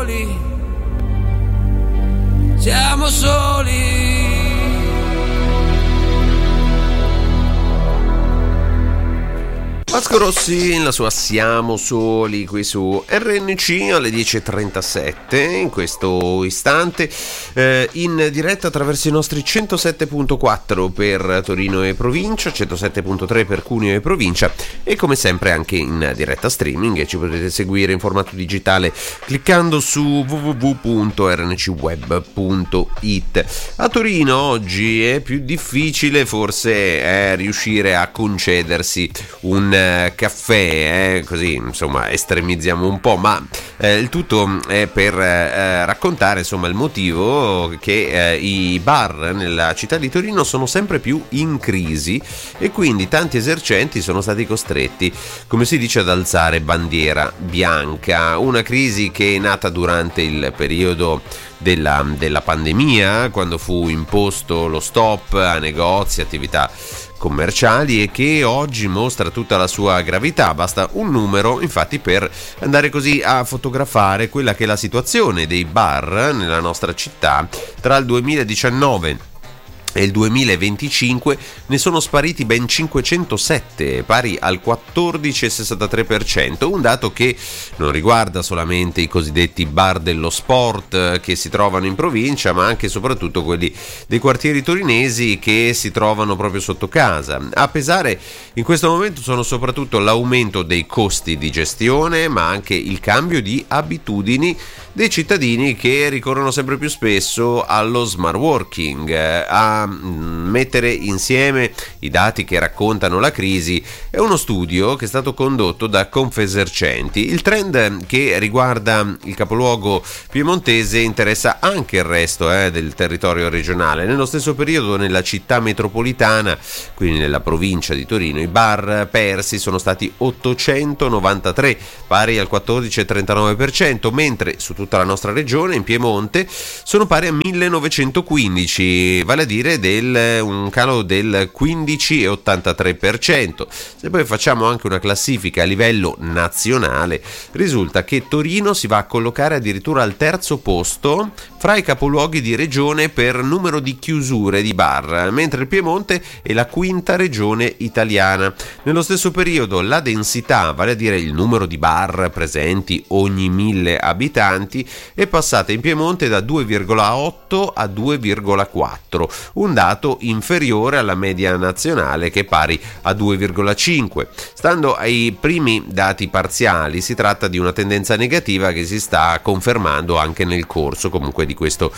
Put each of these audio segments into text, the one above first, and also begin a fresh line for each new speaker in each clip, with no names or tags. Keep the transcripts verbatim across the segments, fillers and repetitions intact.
Siamo soli.
Vasco Rossi in la sua Siamo Soli qui su R N C alle dieci e trentasette in questo istante, eh, in diretta attraverso i nostri centosette virgola quattro per Torino e provincia, centosette virgola tre per Cuneo e provincia, e come sempre anche in diretta streaming, e ci potete seguire in formato digitale cliccando su w w w punto r n c web punto i t. A Torino oggi è più difficile forse eh, riuscire a concedersi un caffè, eh, così insomma estremizziamo un po', ma eh, il tutto è per eh, raccontare insomma il motivo che eh, i bar nella città di Torino sono sempre più in crisi, e quindi tanti esercenti sono stati costretti, come si dice, ad alzare bandiera bianca. Una crisi che è nata durante il periodo della, della pandemia, quando fu imposto lo stop a negozi, attività commerciali, e che oggi mostra tutta la sua gravità. Basta un numero infatti per andare così a fotografare quella che è la situazione dei bar nella nostra città. Tra il duemiladiciannove e il duemilaventicinque ne sono spariti ben cinquecentosette, pari al quattordici virgola sessantatré per cento, un dato che non riguarda solamente i cosiddetti bar dello sport che si trovano in provincia, ma anche e soprattutto quelli dei quartieri torinesi che si trovano proprio sotto casa. A pesare in questo momento sono soprattutto l'aumento dei costi di gestione, ma anche il cambio di abitudini dei cittadini che ricorrono sempre più spesso allo smart working. A mettere insieme i dati che raccontano la crisi è uno studio che è stato condotto da Confesercenti. Il trend che riguarda il capoluogo piemontese interessa anche il resto eh, del territorio regionale. Nello stesso periodo nella città metropolitana, quindi nella provincia di Torino, i bar persi sono stati ottocentonovantatré, pari al quattordici virgola trentanove per cento, mentre su tutta la nostra regione, in Piemonte, sono pari a millenovecentoquindici, vale a dire del un calo del quindici virgola ottantatré per cento. Se poi facciamo anche una classifica a livello nazionale, risulta che Torino si va a collocare addirittura al terzo posto fra i capoluoghi di regione per numero di chiusure di bar, mentre il Piemonte è la quinta regione italiana. Nello stesso periodo la densità, vale a dire il numero di bar presenti ogni mille abitanti, è passata in Piemonte da due virgola otto a due virgola quattro, un dato inferiore alla media nazionale che è pari a due virgola cinque. Stando ai primi dati parziali, si tratta di una tendenza negativa che si sta confermando anche nel corso comunque di questo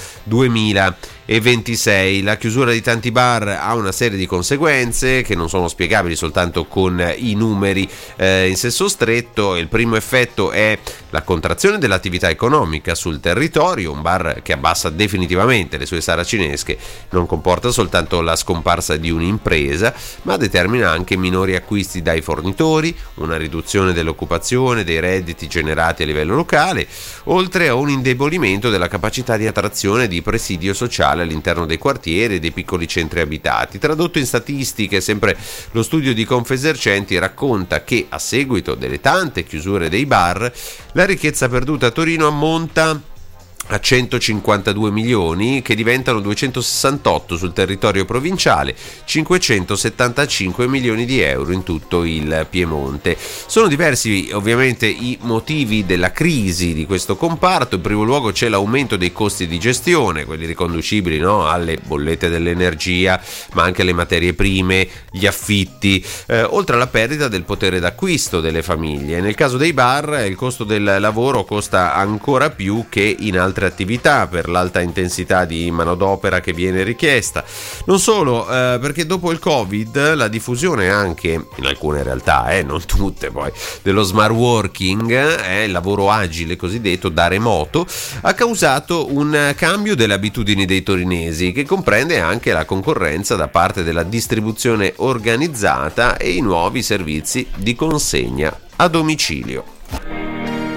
duemilaventisei. La chiusura di tanti bar ha una serie di conseguenze che non sono spiegabili soltanto con i numeri eh, in senso stretto. Il primo effetto è la contrazione dell'attività economica sul territorio. Un bar che abbassa definitivamente le sue saracinesche non comporta soltanto la scomparsa di un'impresa, ma determina anche minori acquisti dai fornitori, una riduzione dell'occupazione, dei redditi generati a livello locale, oltre a un indebolimento della capacità di attrazione e di presidio sociale all'interno dei quartieri e dei piccoli centri abitati. Tradotto in statistiche, sempre lo studio di Confesercenti racconta che a seguito delle tante chiusure dei bar, la ricchezza perduta a Torino ammonta a centocinquantadue milioni, che diventano duecentosessantotto sul territorio provinciale, cinquecentosettantacinque milioni di euro in tutto il Piemonte. Sono diversi ovviamente i motivi della crisi di questo comparto. In primo luogo c'è l'aumento dei costi di gestione, quelli riconducibili no, alle bollette dell'energia, ma anche alle materie prime, gli affitti, eh, oltre alla perdita del potere d'acquisto delle famiglie. Nel caso dei bar il costo del lavoro costa ancora più che in altre attività per l'alta intensità di manodopera che viene richiesta. Non solo, eh, perché dopo il Covid la diffusione anche in alcune realtà, eh, non tutte poi, dello smart working, eh, il lavoro agile cosiddetto da remoto, ha causato un cambio delle abitudini dei torinesi, che comprende anche la concorrenza da parte della distribuzione organizzata e i nuovi servizi di consegna a domicilio.